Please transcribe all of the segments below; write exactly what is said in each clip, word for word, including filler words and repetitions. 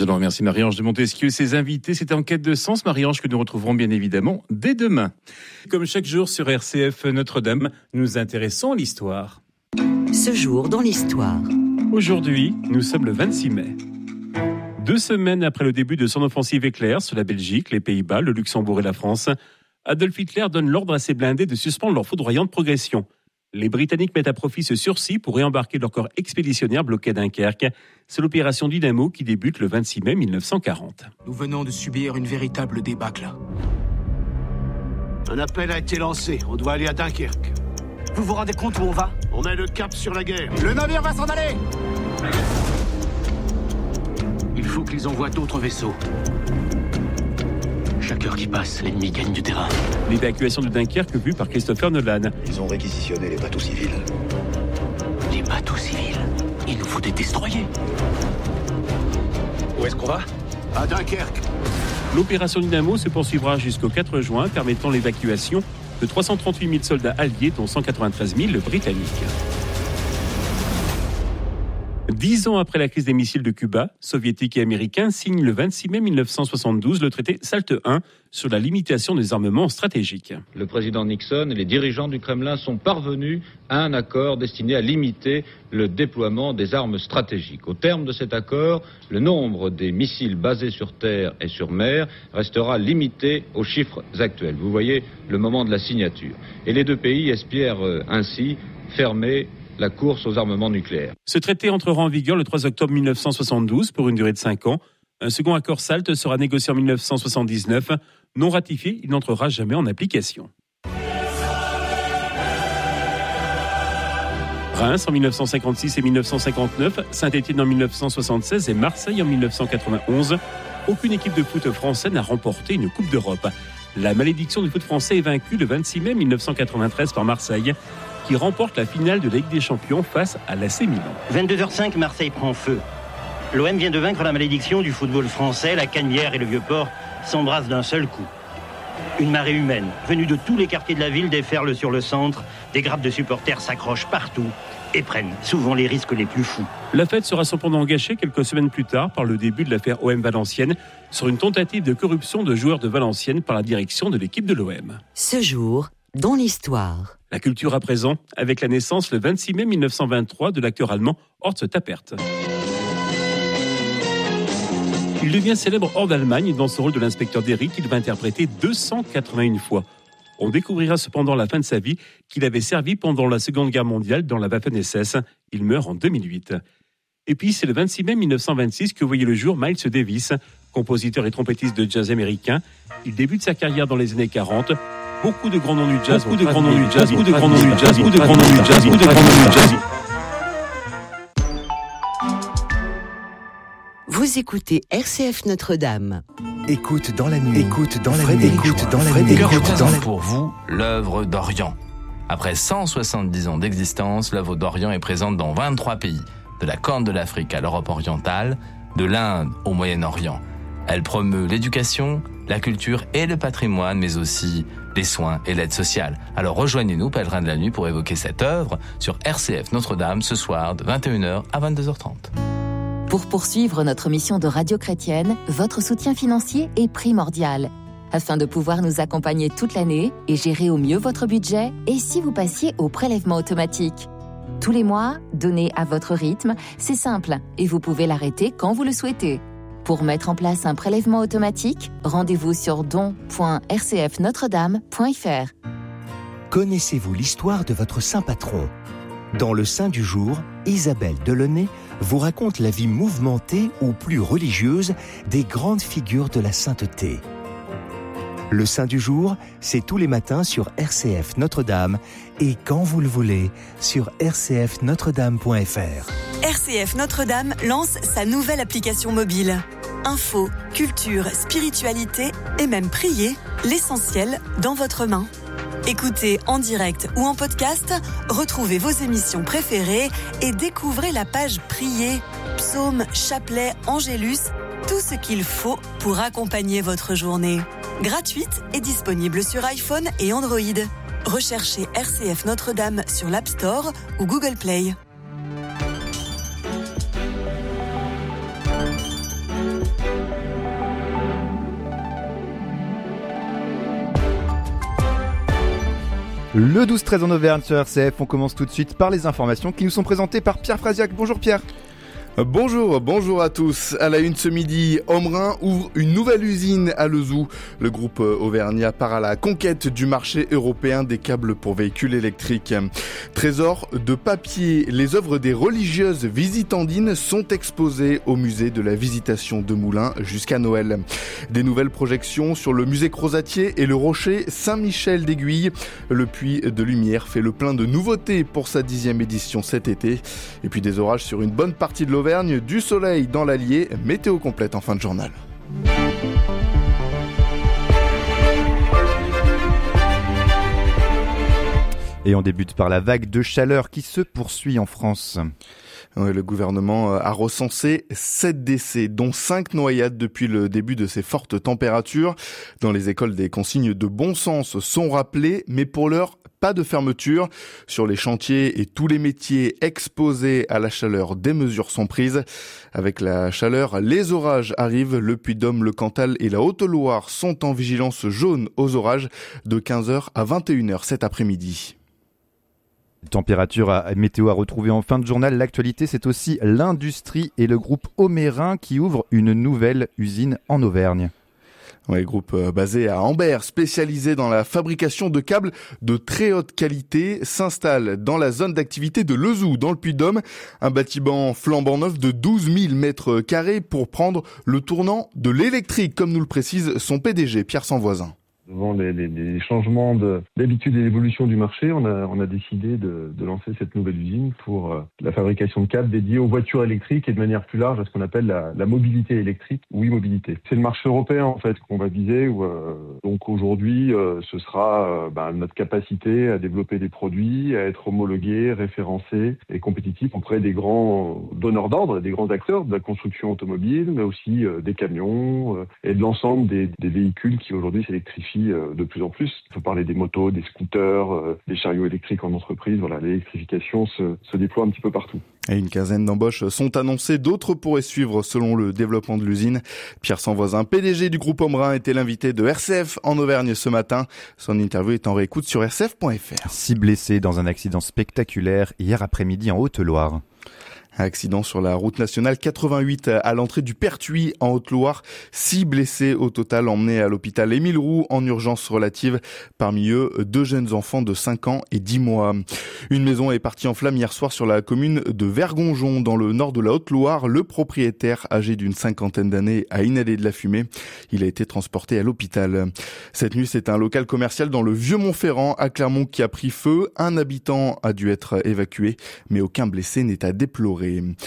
Je vous remercie Marie-Ange de Montesquieu et ses invités. C'était En quête de sens, Marie-Ange, que nous retrouverons bien évidemment dès demain. Comme chaque jour sur R C F Notre-Dame, nous nous intéressons à l'histoire. Ce jour dans l'histoire. Aujourd'hui, nous sommes le vingt-six mai. Deux semaines après le début de son offensive éclair sur la Belgique, les Pays-Bas, le Luxembourg et la France, Adolf Hitler donne l'ordre à ses blindés de suspendre leur foudroyante progression. Les Britanniques mettent à profit ce sursis pour réembarquer leur corps expéditionnaire bloqué à Dunkerque. C'est l'opération Dynamo qui débute le vingt-six mai mille neuf cent quarante. Nous venons de subir une véritable débâcle. Un appel a été lancé. On doit aller à Dunkerque. Vous vous rendez compte où on va ? On met le cap sur la guerre. Le navire va s'en aller ! Il faut qu'ils envoient d'autres vaisseaux. Chaque heure qui passe, l'ennemi gagne du terrain. L'évacuation de Dunkerque vue par Christopher Nolan. Ils ont réquisitionné les bateaux civils. Les bateaux civils ? Il nous faut des destroyers. Où est-ce qu'on va ? À Dunkerque. L'opération Dynamo se poursuivra jusqu'au quatre juin, permettant l'évacuation de trois cent trente-huit mille soldats alliés, dont cent quatre-vingt-treize mille britanniques. Dix ans après la crise des missiles de Cuba, soviétiques et américains signent le vingt-six mai mille neuf cent soixante-douze le traité SALT un sur la limitation des armements stratégiques. Le président Nixon et les dirigeants du Kremlin sont parvenus à un accord destiné à limiter le déploiement des armes stratégiques. Au terme de cet accord, le nombre des missiles basés sur terre et sur mer restera limité aux chiffres actuels. Vous voyez le moment de la signature. Et les deux pays espèrent ainsi fermer la course aux armements nucléaires. Ce traité entrera en vigueur le trois octobre mille neuf cent soixante-douze pour une durée de cinq ans. Un second accord SALT sera négocié en mille neuf cent soixante-dix-neuf. Non ratifié, il n'entrera jamais en application. Reims en mille neuf cent cinquante-six et mille neuf cent cinquante-neuf, Saint-Étienne en mille neuf cent soixante-seize et Marseille en mille neuf cent quatre-vingt-onze. Aucune équipe de foot français n'a remporté une Coupe d'Europe. La malédiction du foot français est vaincue le vingt-six mai mille neuf cent quatre-vingt-treize par Marseille, qui remporte la finale de la Ligue des Champions face à l'A C Milan. vingt-deux heures cinq, Marseille prend feu. L'O M vient de vaincre la malédiction du football français. La Canebière et le Vieux-Port s'embrassent d'un seul coup. Une marée humaine, venue de tous les quartiers de la ville, déferle sur le centre. Des grappes de supporters s'accrochent partout et prennent souvent les risques les plus fous. La fête sera cependant gâchée quelques semaines plus tard par le début de l'affaire O M Valenciennes sur une tentative de corruption de joueurs de Valenciennes par la direction de l'équipe de l'O M. Ce jour, dans l'histoire. La culture à présent, avec la naissance le vingt-six mai mille neuf cent vingt-trois de l'acteur allemand Horst Tappert. Il devient célèbre hors d'Allemagne dans son rôle de l'inspecteur d'Eric qu'il va interpréter deux cent quatre-vingt-une fois. On découvrira cependant à la fin de sa vie qu'il avait servi pendant la Seconde Guerre mondiale dans la Waffen-S S. Il meurt en deux mille huit. Et puis c'est le vingt-six mai mille neuf cent vingt-six que voyait le jour Miles Davis, compositeur et trompettiste de jazz américain. Il débute sa carrière dans les années quarante. Beaucoup de grands noms du jazz, beaucoup de grands noms du jazz, beaucoup de grands noms du jazz, beaucoup de grands noms du jazz, beaucoup de grands noms du jazz. Vous écoutez R C F Notre-Dame. Écoute dans la nuit. Écoute dans la nuit. Écoute dans la nuit. Écoute dans la pour vous l'œuvre d'Orient. Après cent soixante-dix ans d'existence, l'œuvre d'Orient est présente dans vingt-trois pays, de la Corne de l'Afrique à l'Europe orientale, de l'Inde au Moyen-Orient. Elle promeut l'éducation, la culture et le patrimoine, mais aussi les soins et l'aide sociale. Alors rejoignez-nous, Pèlerins de la Nuit, pour évoquer cette œuvre sur R C F Notre-Dame ce soir de vingt et une heures à vingt-deux heures trente. Pour poursuivre notre mission de radio chrétienne, votre soutien financier est primordial. Afin de pouvoir nous accompagner toute l'année et gérer au mieux votre budget, et si vous passiez au prélèvement automatique ? Tous les mois, donnez à votre rythme, c'est simple, et vous pouvez l'arrêter quand vous le souhaitez. Pour mettre en place un prélèvement automatique, rendez-vous sur don point r c f notre dame point f r. Connaissez-vous l'histoire de votre saint patron ? Dans le Saint du jour, Isabelle Delaunay vous raconte la vie mouvementée ou plus religieuse des grandes figures de la sainteté. Le Saint du jour, c'est tous les matins sur R C F Notre-Dame et quand vous le voulez, sur r c f notre dame point f r. R C F Notre-Dame lance sa nouvelle application mobile. Info, culture, spiritualité et même prier, l'essentiel dans votre main. Écoutez en direct ou en podcast, retrouvez vos émissions préférées et découvrez la page Prier, psaumes, chapelets, angélus, tout ce qu'il faut pour accompagner votre journée. Gratuite et disponible sur iPhone et Android. Recherchez R C F Notre-Dame sur l'App Store ou Google Play. Le douze treize en Auvergne sur R C F, on commence tout de suite par les informations qui nous sont présentées par Pierre Frasiac. Bonjour Pierre. Bonjour, bonjour à tous. À la une ce midi, Ombrun ouvre une nouvelle usine à Lezoux. Le groupe auvergnat part à la conquête du marché européen des câbles pour véhicules électriques. Trésor de papier, les œuvres des religieuses visitandines sont exposées au musée de la Visitation de Moulins jusqu'à Noël. Des nouvelles projections sur le musée Crozatier et le rocher Saint-Michel d'Aiguille. Le Puy de Lumière fait le plein de nouveautés pour sa dixième édition cet été. Et puis des orages sur une bonne partie de l'Auvergne, du soleil dans l'Allier, météo complète en fin de journal. Et on débute par la vague de chaleur qui se poursuit en France. Ouais, le gouvernement a recensé sept décès, dont cinq noyades depuis le début de ces fortes températures. Dans les écoles, des consignes de bon sens sont rappelées, mais pour l'heure, pas de fermeture. Sur les chantiers et tous les métiers exposés à la chaleur, des mesures sont prises. Avec la chaleur, les orages arrivent. Le Puy-de-Dôme, le Cantal et la Haute-Loire sont en vigilance jaune aux orages de quinze heures à vingt et une heures cet après-midi. Température à météo à retrouver en fin de journal. L'actualité, c'est aussi l'industrie et le groupe Omérin qui ouvre une nouvelle usine en Auvergne. Ouais, groupe basé à Ambert, spécialisé dans la fabrication de câbles de très haute qualité, s'installe dans la zone d'activité de Lezoux, dans le Puy-de-Dôme. Un bâtiment flambant neuf de douze mille mètres carrés pour prendre le tournant de l'électrique, comme nous le précise son P D G, Pierre Sanvoisin. Devant les, les, les changements de, d'habitude et l'évolution du marché, on a, on a décidé de, de lancer cette nouvelle usine pour euh, la fabrication de câbles dédiés aux voitures électriques et de manière plus large à ce qu'on appelle la, la mobilité électrique ou e-mobilité. C'est le marché européen en fait qu'on va viser. Où, euh, donc aujourd'hui, euh, ce sera euh, ben, notre capacité à développer des produits, à être homologués, référencés et compétitifs auprès des grands donneurs d'ordre, des grands acteurs de la construction automobile, mais aussi euh, des camions euh, et de l'ensemble des, des véhicules qui aujourd'hui s'électrifient de plus en plus. Il faut parler des motos, des scooters, euh, des chariots électriques en entreprise. Voilà, l'électrification se, se déploie un petit peu partout. Et une quinzaine d'embauches sont annoncées, d'autres pourraient suivre selon le développement de l'usine. Pierre Sanvoisin, P D G du groupe Ombrun, était l'invité de R C F en Auvergne ce matin. Son interview est en réécoute sur r c f point f r. Six blessés dans un accident spectaculaire hier après-midi en Haute-Loire. Accident sur la route nationale quatre-vingt-huit à l'entrée du Pertuis en Haute-Loire. Six blessés au total emmenés à l'hôpital Émile Roux en urgence relative. Parmi eux, deux jeunes enfants de cinq ans et dix mois. Une maison est partie en flammes hier soir sur la commune de Vergonjon dans le nord de la Haute-Loire. Le propriétaire, âgé d'une cinquantaine d'années, a inhalé de la fumée. Il a été transporté à l'hôpital. Cette nuit, c'est un local commercial dans le Vieux-Montferrand à Clermont qui a pris feu. Un habitant a dû être évacué, mais aucun blessé n'est à déplorer.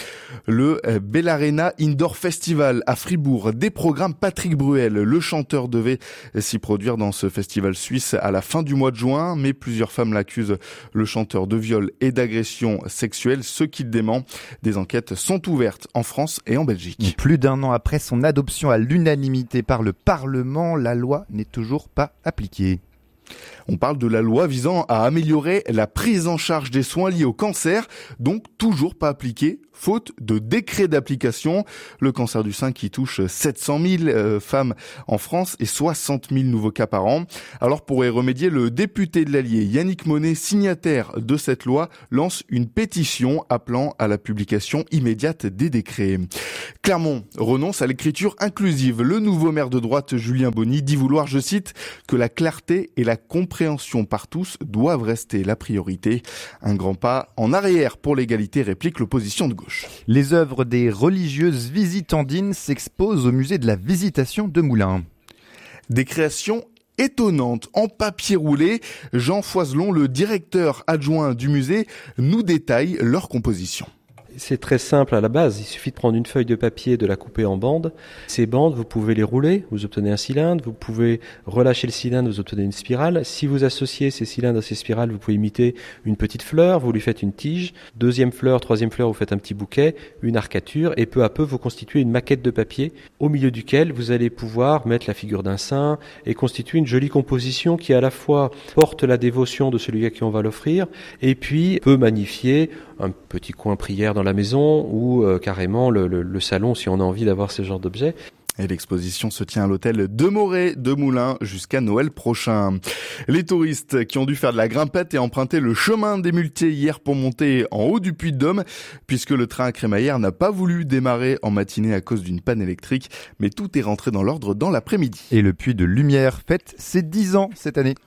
Le Bellarena Indoor Festival à Fribourg, des programmes Patrick Bruel. Le chanteur devait s'y produire dans ce festival suisse à la fin du mois de juin, mais plusieurs femmes l'accusent, le chanteur, de viol et d'agression sexuelle, ce qu'il dément. Des enquêtes sont ouvertes en France et en Belgique. Plus d'un an après son adoption à l'unanimité par le Parlement, la loi n'est toujours pas appliquée. On parle de la loi visant à améliorer la prise en charge des soins liés au cancer, donc toujours pas appliquée, faute de décret d'application. Le cancer du sein qui touche sept cent mille euh, femmes en France et soixante mille nouveaux cas par an. Alors pour y remédier, le député de l'Allier, Yannick Monet, signataire de cette loi, lance une pétition appelant à la publication immédiate des décrets. Clermont renonce à l'écriture inclusive. Le nouveau maire de droite, Julien Bonny, dit vouloir, je cite, que la clarté et la compréhension par tous doivent rester la priorité. Un grand pas en arrière pour l'égalité, réplique l'opposition de gauche. Les œuvres des religieuses visitandines s'exposent au musée de la Visitation de Moulins. Des créations étonnantes en papier roulé. Jean Foiselon, le directeur adjoint du musée, nous détaille leur composition. C'est très simple à la base, il suffit de prendre une feuille de papier, de la couper en bandes. Ces bandes, vous pouvez les rouler, vous obtenez un cylindre, vous pouvez relâcher le cylindre, vous obtenez une spirale. Si vous associez ces cylindres à ces spirales, vous pouvez imiter une petite fleur, vous lui faites une tige, deuxième fleur, troisième fleur, vous faites un petit bouquet, une arcature, et peu à peu vous constituez une maquette de papier au milieu duquel vous allez pouvoir mettre la figure d'un saint et constituer une jolie composition qui à la fois porte la dévotion de celui à qui on va l'offrir et puis peut magnifier un petit coin prière dans la maison ou euh, carrément le, le, le salon si on a envie d'avoir ce genre d'objet. Et l'exposition se tient à l'hôtel de Moret de Moulins jusqu'à Noël prochain. Les touristes qui ont dû faire de la grimpette et emprunter le chemin des muletiers hier pour monter en haut du Puy-de-Dôme, puisque le train à crémaillère n'a pas voulu démarrer en matinée à cause d'une panne électrique, mais tout est rentré dans l'ordre dans l'après-midi. Et le Puy de Lumière fête ses dix ans cette année.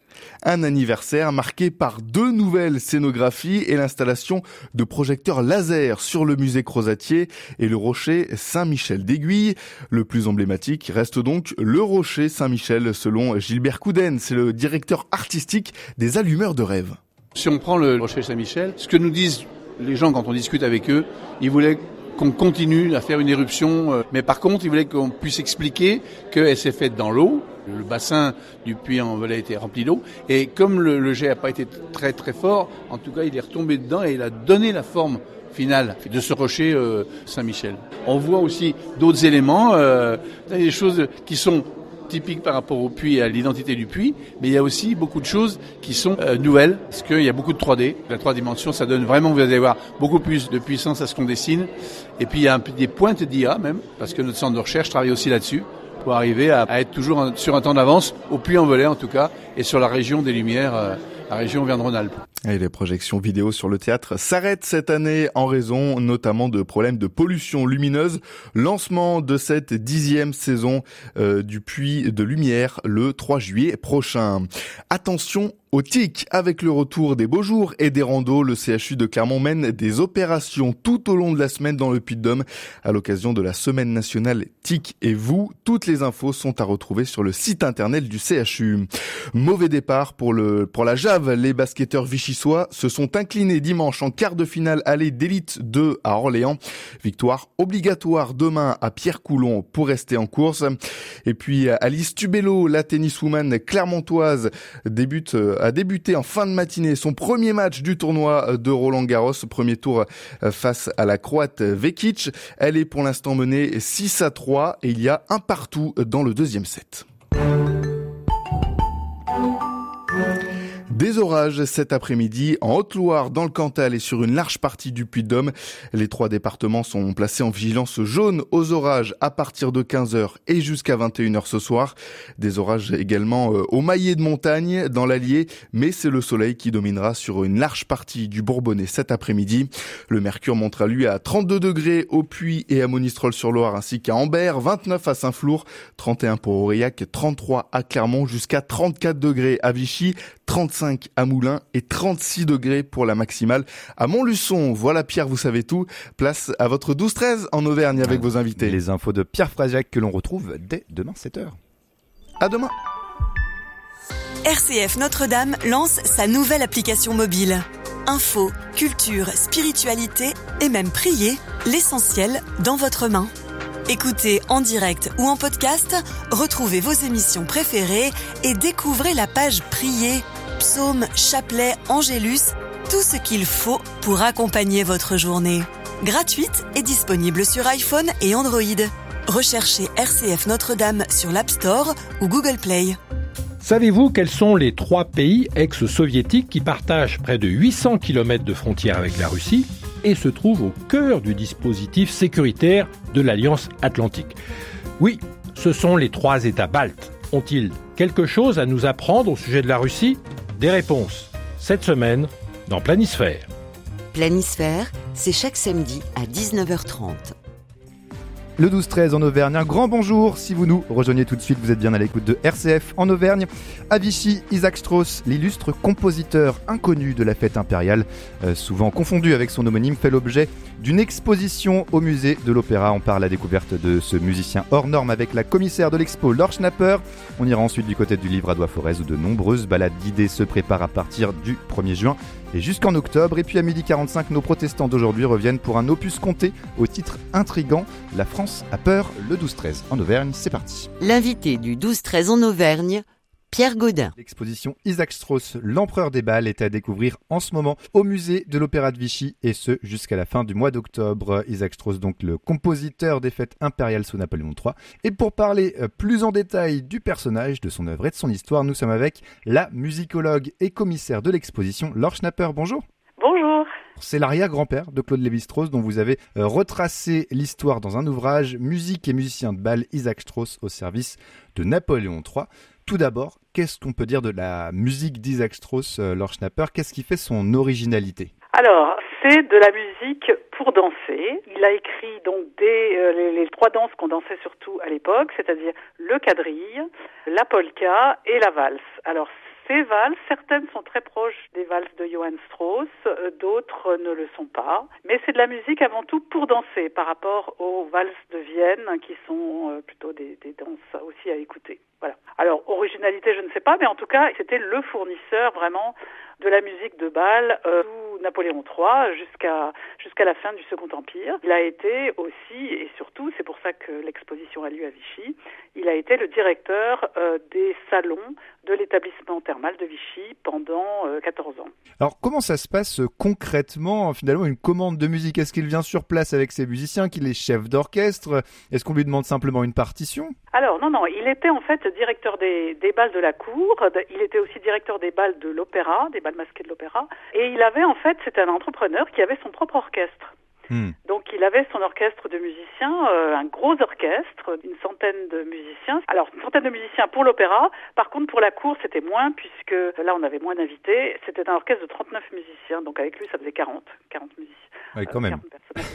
Un anniversaire marqué par deux nouvelles scénographies et l'installation de projecteurs laser sur le musée Crozatier et le rocher Saint-Michel d'Aiguille. Le plus emblématique reste donc le rocher Saint-Michel selon Gilbert Couden, c'est le directeur artistique des Allumeurs de rêve. Si on prend le rocher Saint-Michel, ce que nous disent les gens quand on discute avec eux, ils voulaient qu'on continue à faire une éruption, mais par contre, ils voulaient qu'on puisse expliquer qu'elle s'est faite dans l'eau. Le bassin du Puy-en-Velay était rempli d'eau, et comme le, le jet n'a pas été très très fort, en tout cas, il est retombé dedans et il a donné la forme finale de ce rocher euh, Saint-Michel. On voit aussi d'autres éléments, euh, des choses qui sont typiques par rapport au puits et à l'identité du puits, mais il y a aussi beaucoup de choses qui sont euh, nouvelles, parce qu'il y a beaucoup de trois D. La trois dimensions, ça donne vraiment, vous allez voir, beaucoup plus de puissance à ce qu'on dessine. Et puis il y a un peu des pointes d'I A même, parce que notre centre de recherche travaille aussi là-dessus, pour arriver à, à être toujours sur un temps d'avance, au Puy-en-Velay en tout cas, et sur la région des Lumières, euh, la région Auvergne-Rhône-Alpes. Et les projections vidéo sur le théâtre s'arrêtent cette année en raison notamment de problèmes de pollution lumineuse. Lancement de cette dixième saison euh, du Puy de Lumière le trois juillet prochain. Attention au tic, avec le retour des beaux jours et des randos, le C H U de Clermont mène des opérations tout au long de la semaine dans le Puy-de-Dôme à l'occasion de la semaine nationale Tic et vous. Toutes les infos sont à retrouver sur le site internet du C H U. Mauvais départ pour le pour la Jave, les basketteurs vichysois se sont inclinés dimanche en quart de finale aller d'élite deux à Orléans. Victoire obligatoire demain à Pierre-Coulon pour rester en course. Et puis Alice Tubello, la tenniswoman clermontoise, débute a débuté en fin de matinée son premier match du tournoi de Roland-Garros, premier tour face à la Croate Vekic. Elle est pour l'instant menée six à trois et il y a un partout dans le deuxième set. Des orages cet après-midi en Haute-Loire, dans le Cantal et sur une large partie du Puy-de-Dôme. Les trois départements sont placés en vigilance jaune aux orages à partir de quinze heures et jusqu'à vingt et une heures ce soir. Des orages également au maillet de montagne dans l'Allier, mais c'est le soleil qui dominera sur une large partie du Bourbonnais cet après-midi. Le mercure montera lui à trente-deux degrés au Puy et à Monistrol-sur-Loire ainsi qu'à Ambert, vingt-neuf à Saint-Flour, trente et un pour Aurillac, trente-trois à Clermont, jusqu'à trente-quatre degrés à Vichy, trente-cinq à Moulins et trente-six degrés pour la maximale à Montluçon. Voilà Pierre, vous savez tout. Place à votre douze treize en Auvergne avec vos invités. Les infos de Pierre Frasiac que l'on retrouve dès demain sept heures. À demain. R C F Notre-Dame lance sa nouvelle application mobile. Info, culture, spiritualité et même prier, l'essentiel dans votre main. Écoutez en direct ou en podcast, retrouvez vos émissions préférées et découvrez la page Prier, psaumes, chapelets, angélus, tout ce qu'il faut pour accompagner votre journée. Gratuite et disponible sur iPhone et Android. Recherchez R C F Notre-Dame sur l'App Store ou Google Play. Savez-vous quels sont les trois pays ex-soviétiques qui partagent près de huit cents kilomètres de frontière avec la Russie et se trouvent au cœur du dispositif sécuritaire de l'Alliance Atlantique? Oui, ce sont les trois États baltes. Ont-ils quelque chose à nous apprendre au sujet de la Russie? Des réponses cette semaine dans Planisphère. Planisphère, c'est chaque samedi à dix-neuf heures trente. Le douze treize en Auvergne, un grand bonjour. Si vous nous rejoignez tout de suite, vous êtes bien à l'écoute de R C F en Auvergne. À Vichy, Isaac Strauss, l'illustre compositeur inconnu de la fête impériale, euh, souvent confondu avec son homonyme, fait l'objet d'une exposition au musée de l'Opéra. On part à la découverte de ce musicien hors norme avec la commissaire de l'expo, Laure Schnapper. On ira ensuite du côté du Livradois-Forez où de nombreuses balades guidées se préparent à partir du premier juin et jusqu'en octobre. Et puis à midi quarante-cinq, nos protestants d'aujourd'hui reviennent pour un opus compté au titre intrigant, La France a peur, le douze treize en Auvergne. C'est parti. L'invité du douze treize en Auvergne, Pierre Gaudin. L'exposition Isaac Strauss, l'empereur des bals, est à découvrir en ce moment au musée de l'Opéra de Vichy et ce jusqu'à la fin du mois d'octobre. Isaac Strauss, donc le compositeur des fêtes impériales sous Napoléon trois. Et pour parler plus en détail du personnage, de son œuvre et de son histoire, nous sommes avec la musicologue et commissaire de l'exposition, Laure Schnapper. Bonjour. Bonjour. C'est l'arrière-grand-père de Claude Lévi-Strauss dont vous avez euh, retracé l'histoire dans un ouvrage, Musique et musicien de bal, Isaac Strauss au service de Napoléon trois. Tout d'abord, qu'est-ce qu'on peut dire de la musique d'Isaac Strauss, euh, Laure Schnapper? Qu'est-ce qui fait son originalité? Alors, c'est de la musique pour danser. Il a écrit donc des, euh, les, les trois danses qu'on dansait surtout à l'époque, c'est-à-dire le quadrille, la polka et la valse. Alors, ces valses, certaines sont très proches des valses de Johann Strauss, euh, d'autres ne le sont pas. Mais c'est de la musique avant tout pour danser par rapport aux valses de Vienne qui sont euh, plutôt des, des danses aussi à écouter. Voilà. Alors, originalité, je ne sais pas, mais en tout cas, c'était le fournisseur vraiment de la musique de bal euh, sous Napoléon trois jusqu'à jusqu'à la fin du Second Empire. Il a été aussi, et surtout, c'est pour ça que l'exposition a lieu à Vichy, il a été le directeur euh, des salons de l'établissement thermal de Vichy pendant euh, quatorze ans. Alors, comment ça se passe euh, concrètement, finalement, une commande de musique? Est-ce qu'il vient sur place avec ses musiciens, qu'il est chef d'orchestre? Est-ce qu'on lui demande simplement une partition? Alors, non, non, il était en fait directeur des, des bals de la cour, il était aussi directeur des bals de l'opéra, des bals masqués de l'opéra, et il avait en fait, c'était un entrepreneur qui avait son propre orchestre. Mmh. Donc il avait son orchestre de musiciens, euh, un gros orchestre, une centaine de musiciens. Alors une centaine de musiciens pour l'opéra, par contre pour la cour c'était moins puisque là on avait moins d'invités. C'était un orchestre de trente-neuf musiciens, donc avec lui ça faisait quarante, quarante musiciens. Oui, quand euh, même.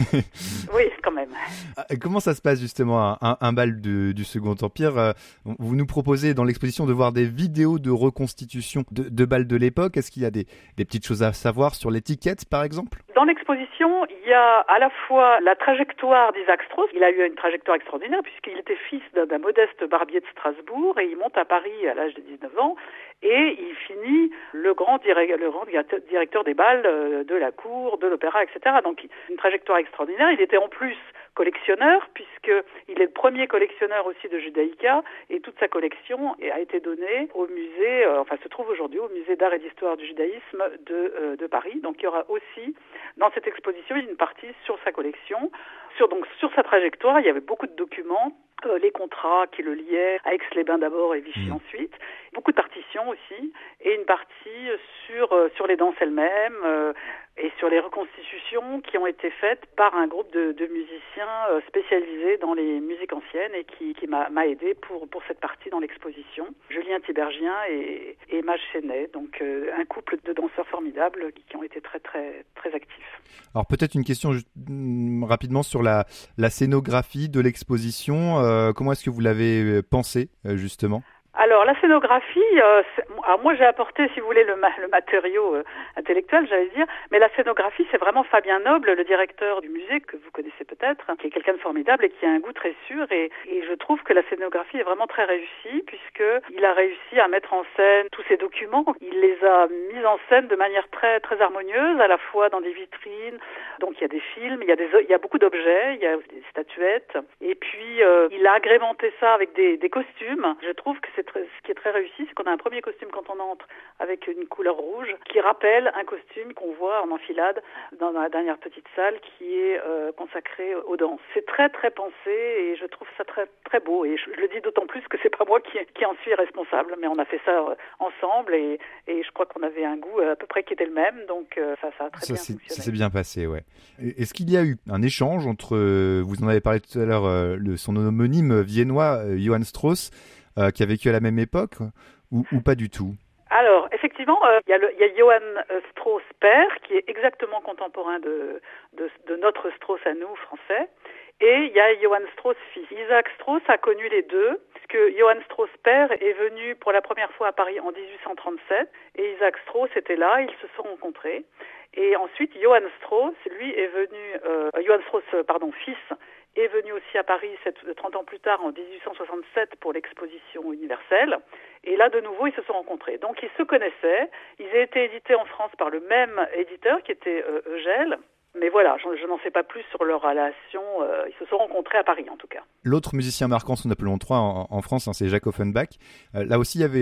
Oui, quand même. Comment ça se passe justement un, un bal de, du Second Empire? Vous nous proposez dans l'exposition de voir des vidéos de reconstitution de, de bals de l'époque. Est-ce qu'il y a des, des petites choses à savoir sur l'étiquette par exemple? Dans l'exposition, il y a à la fois la trajectoire d'Isaac Strauss. Il a eu une trajectoire extraordinaire puisqu'il était fils d'un, d'un modeste barbier de Strasbourg et il monte à Paris à l'âge de dix-neuf ans et il finit le grand, direct, le grand directeur des bals de la cour, de l'opéra, et cetera. Donc une trajectoire extraordinaire. Il était en plus collectionneur puisqu'il est le premier collectionneur aussi de Judaïka et toute sa collection a été donnée au musée, euh, enfin se trouve aujourd'hui au musée d'art et d'histoire du judaïsme de, euh, de Paris. Donc il y aura aussi dans cette exposition une partie sur sa collection, sur donc sur sa trajectoire. Il y avait beaucoup de documents, euh, les contrats qui le liaient à Aix-les-Bains d'abord et Vichy mmh. ensuite, beaucoup de partitions aussi et une partie sur euh, sur les danses elles-mêmes. Euh, et sur les reconstitutions qui ont été faites par un groupe de, de musiciens euh, spécialisés dans les musiques anciennes et qui, qui m'a, m'a aidé pour, pour cette partie dans l'exposition. Julien Tibergien et, et Maj Chenet, donc euh, un couple de danseurs formidables qui, qui ont été très très très actifs. Alors peut-être une question juste, mm, rapidement sur la, la scénographie de l'exposition. Euh, comment est-ce que vous l'avez pensée euh, justement ? Alors la scénographie, euh, alors moi j'ai apporté, si vous voulez, le, ma- le matériau euh, intellectuel, j'allais dire, mais la scénographie c'est vraiment Fabien Noble, le directeur du musée que vous connaissez peut-être, qui est quelqu'un de formidable et qui a un goût très sûr et, et je trouve que la scénographie est vraiment très réussie puisque il a réussi à mettre en scène tous ces documents, il les a mis en scène de manière très très harmonieuse, à la fois dans des vitrines, donc il y a des films, il y a des il y a beaucoup d'objets, il y a des statuettes et puis euh, il a agrémenté ça avec des, des costumes. Je trouve que c'est très, ce qui est très réussi, c'est qu'on a un premier costume quand on entre avec une couleur rouge qui rappelle un costume qu'on voit en enfilade dans la dernière petite salle qui est euh, consacrée aux danses. C'est très très pensé et je trouve ça très très beau et je, je le dis d'autant plus que c'est pas moi qui, qui en suis responsable, mais on a fait ça euh, ensemble et, et je crois qu'on avait un goût à peu près qui était le même, donc euh, ça, ça a très ça, bien c'est, fonctionné. Ça s'est bien passé, ouais. Est-ce qu'il y a eu un échange entre, vous en avez parlé tout à l'heure, euh, le, son homonyme viennois, euh, Johann Strauss, euh, qui a vécu à la même époque, ou, ou pas du tout? Alors, effectivement, il euh, y, y a Johann Strauss père, qui est exactement contemporain de, de, de notre Strauss à nous, français, et il y a Johann Strauss fils. Isaac Strauss a connu les deux, puisque Johann Strauss père est venu pour la première fois à Paris en dix-huit cent trente-sept, et Isaac Strauss était là, ils se sont rencontrés. Et ensuite, Johann Strauss, lui, est venu, euh, Johann Strauss, pardon, fils, est venu aussi à Paris trente ans plus tard, en dix-huit cent soixante-sept, pour l'exposition universelle. Et là, de nouveau, ils se sont rencontrés. Donc, ils se connaissaient. Ils ont été édités en France par le même éditeur, qui était euh, Eugèle. Mais voilà, je, je n'en sais pas plus sur leur relation. Euh, ils se sont rencontrés à Paris, en tout cas. L'autre musicien marquant sous Napoléon trois en, en France, hein, c'est Jacques Offenbach. Euh, là aussi, il y avait des liens ?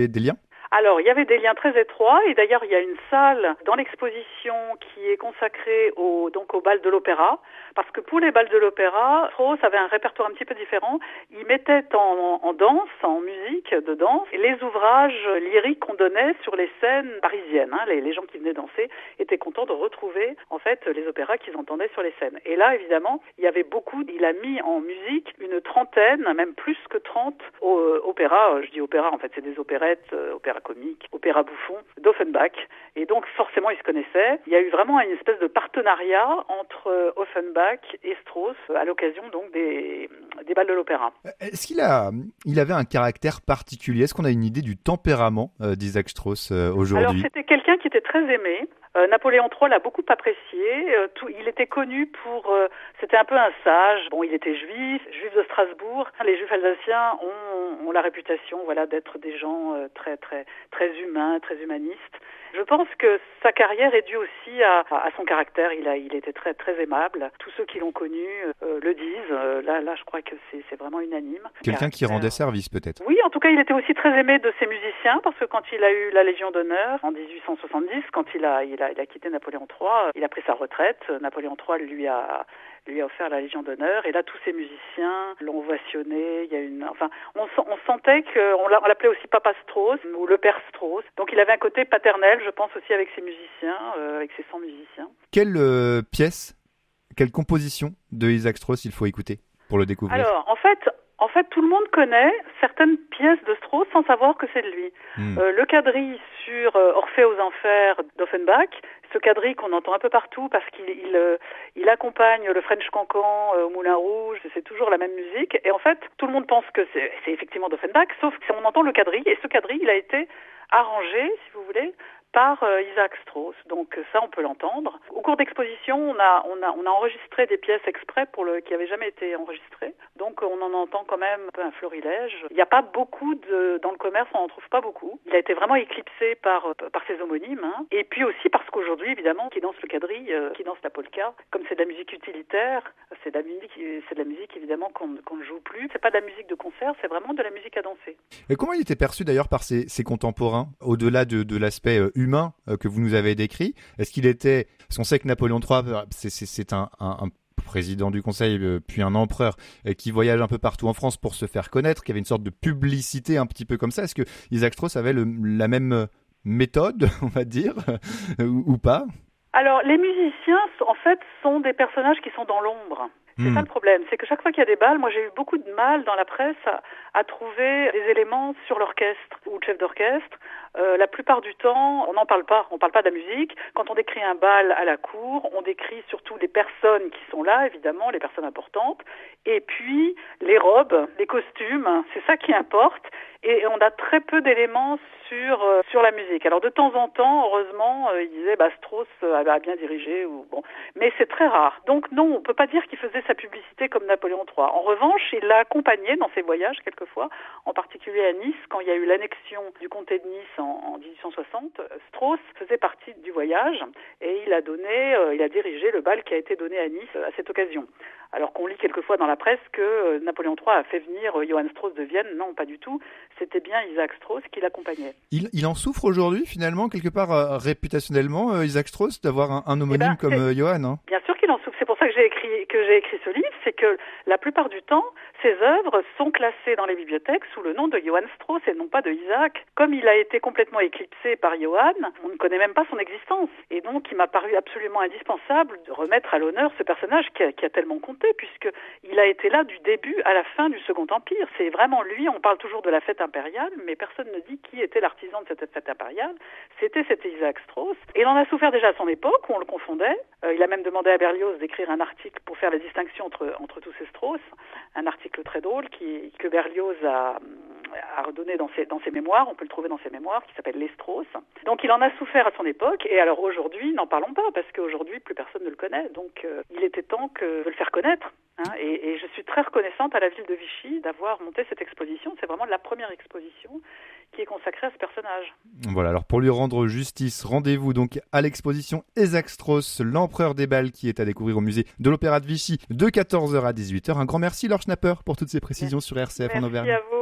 Alors, il y avait des liens très étroits et d'ailleurs, il y a une salle dans l'exposition qui est consacrée au, donc au bal de l'opéra, parce que pour les bals de l'opéra, Strauss avait un répertoire un petit peu différent. Il mettait en, en danse, en musique de danse, les ouvrages lyriques qu'on donnait sur les scènes parisiennes. Hein. Les, les gens qui venaient danser étaient contents de retrouver en fait les opéras qu'ils entendaient sur les scènes. Et là, évidemment, il y avait beaucoup, il a mis en musique une trentaine, même plus que trente euh, opéras. Je dis opéras, en fait, c'est des opérettes, euh, opéras comiques, opéras bouffons, d'Offenbach. Et donc, forcément, ils se connaissaient. Il y a eu vraiment une espèce de partenariat entre euh, Offenbach et Strauss à l'occasion donc des, des bals de l'opéra. Est-ce qu'il a, il avait un caractère particulier? Est-ce qu'on a une idée du tempérament euh, d'Isaac Strauss euh, aujourd'hui? Alors, c'était quelqu'un qui était très aimé. Euh, Napoléon trois l'a beaucoup apprécié. Euh, tout, il était connu pour... Euh, c'était un peu un sage. Bon, il était juif, juif de Strasbourg. Les juifs alsaciens ont, ont la réputation, voilà, d'être des gens euh, très, très, très humains, très humanistes. Je pense que sa carrière est due aussi à, à son caractère. Il a, il était très, très aimable. Tous ceux qui l'ont connu euh, le disent. Euh, là, là, je crois que c'est, c'est vraiment unanime. Quelqu'un qui rendait service, peut-être. Oui, en tout cas, il était aussi très aimé de ses musiciens parce que quand il a eu la Légion d'honneur en dix-huit cent soixante-dix, quand il a, il a, il a quitté Napoléon trois, il a pris sa retraite. Napoléon trois lui a lui a offert la Légion d'honneur et là tous ses musiciens l'ont ovationné. Il y a une, enfin, on, on sentait qu'on l'a, on l'appelait aussi Papa Strauss ou le Père Strauss. Donc il avait un côté paternel, je pense aussi avec ses musiciens, euh, avec ses cent musiciens. Quelle euh, pièce, quelle composition de Isaac Strauss il faut écouter pour le découvrir? Alors en fait. En fait, tout le monde connaît certaines pièces de Strauss sans savoir que c'est de lui. Mmh. Euh, le quadrille sur euh, Orphée aux Enfers d'Offenbach, ce quadrille qu'on entend un peu partout parce qu'il il, euh, il accompagne le French Cancan euh, au Moulin Rouge, c'est toujours la même musique. Et en fait, tout le monde pense que c'est, c'est effectivement d'Offenbach, sauf qu'on entend le quadrille. Et ce quadrille, il a été arrangé, si vous voulez, par euh, Isaac Strauss. Donc ça, on peut l'entendre. Au cours d'exposition, on a, on a, on a enregistré des pièces exprès pour le, qui n'avaient jamais été enregistrées. Donc on en entend quand même un peu un florilège. Il n'y a pas beaucoup de, dans le commerce, on n'en trouve pas beaucoup. Il a été vraiment éclipsé par, par ses homonymes. Hein. Et puis aussi parce qu'aujourd'hui, évidemment, qui danse le quadrille, euh, qui danse la polka, comme c'est de la musique utilitaire, c'est de la musique, c'est de la musique évidemment qu'on, qu'on ne joue plus. C'est pas de la musique de concert, c'est vraiment de la musique à danser. Et comment il était perçu d'ailleurs par ses, ses contemporains, au-delà de, de l'aspect euh, humain euh, que vous nous avez décrit? Est-ce qu'il était, parce qu'on sait que Napoléon trois, c'est, c'est, c'est un, un, un président du Conseil, euh, puis un empereur euh, qui voyage un peu partout en France pour se faire connaître, qui avait une sorte de publicité un petit peu comme ça. Est-ce que Isaac Strauss avait le, la même méthode, on va dire, ou, ou pas? Alors, les musiciens, en fait, sont des personnages qui sont dans l'ombre. C'est mmh. ça le problème, c'est que chaque fois qu'il y a des balles, moi j'ai eu beaucoup de mal dans la presse à, à trouver des éléments sur l'orchestre ou le chef d'orchestre. Euh, la plupart du temps, on n'en parle pas, on parle pas de la musique. Quand on décrit un bal à la cour, on décrit surtout les personnes qui sont là, évidemment, les personnes importantes, et puis les robes, les costumes, c'est ça qui importe. Et on a très peu d'éléments sur euh, sur la musique. Alors de temps en temps, heureusement, euh, il disait bah Strauss euh, a bien dirigé ou bon, mais c'est très rare. Donc non, on peut pas dire qu'il faisait sa publicité comme Napoléon trois. En revanche, il l'a accompagné dans ses voyages quelquefois, en particulier à Nice quand il y a eu l'annexion du comté de Nice en, en dix-huit cent soixante. Strauss faisait partie du voyage et il a donné, euh, il a dirigé le bal qui a été donné à Nice à cette occasion. Alors qu'on lit quelquefois dans la presse que euh, Napoléon trois a fait venir euh, Johann Strauss de Vienne. Non, pas du tout. C'était bien Isaac Strauss qui l'accompagnait. Il, il en souffre aujourd'hui, finalement, quelque part euh, réputationnellement, euh, Isaac Strauss, d'avoir un, un homonyme eh ben, comme euh, Johann. Hein. Bien sûr qu'il en souffre. C'est pour ça que j'ai écrit que j'ai écrit ce livre. C'est que la plupart du temps, ses œuvres sont classées dans les bibliothèques sous le nom de Johann Strauss et non pas de Isaac. Comme il a été complètement éclipsé par Johann, on ne connaît même pas son existence. Et donc, il m'a paru absolument indispensable de remettre à l'honneur ce personnage qui a, qui a tellement compté, puisque il a été là du début à la fin du Second Empire. C'est vraiment lui. On parle toujours de la fête impériale, mais personne ne dit qui était l'artisan de cette fête impériale. C'était cet Isaac Strauss. Et il en a souffert déjà à son époque, où on le confondait. Euh, il a même demandé à Berlioz d'écrire un article pour faire la distinction entre, entre tous ces Strauss. Un article très drôle qui, que Berlioz a, a redonné dans ses, dans ses mémoires. On peut le trouver dans ses mémoires, qui s'appelle Les Strauss. Donc il en a souffert à son époque. Et alors aujourd'hui, n'en parlons pas, parce qu'aujourd'hui, plus personne ne le connaît. Donc euh, il était temps que, de le faire connaître. Hein, et, et je suis très reconnaissante à la ville de Vichy d'avoir monté cette exposition. C'est vraiment la première exposition qui est consacrée à ce personnage. Voilà, alors pour lui rendre justice, rendez-vous donc à l'exposition Isaac Strauss, l'empereur des balles, qui est à découvrir au musée de l'Opéra de Vichy de quatorze heures à dix-huit heures. Un grand merci Laure Schnapper pour toutes ces précisions merci. sur R C F merci en Auvergne. À vous.